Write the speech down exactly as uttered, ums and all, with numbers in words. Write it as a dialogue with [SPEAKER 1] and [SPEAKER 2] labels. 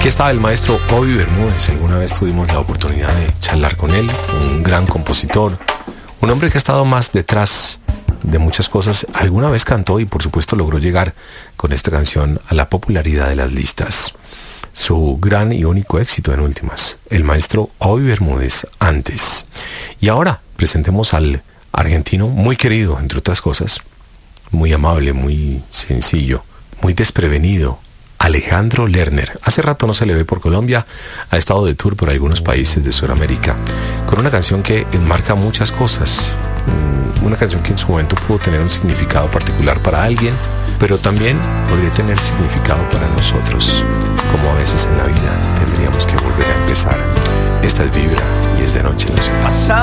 [SPEAKER 1] estaba el maestro Bobby Bermúdez. Alguna vez tuvimos la oportunidad de charlar con él, un gran compositor, un hombre que ha estado más detrás de muchas cosas. Alguna vez cantó y por supuesto logró llegar con esta canción a la popularidad de las listas. Su gran y único éxito en últimas, el maestro Bobby Bermúdez, Antes. Y ahora presentemos al argentino muy querido, entre otras cosas, muy amable, muy sencillo, muy desprevenido, Alejandro Lerner. Hace rato no se le ve por Colombia, ha estado de tour por algunos países de Sudamérica, con una canción que enmarca muchas cosas, una canción que en su momento pudo tener un significado particular para alguien, pero también podría tener significado para nosotros, como a veces en la vida tendríamos que volver a empezar. Esta es Vibra y es de noche en la ciudad.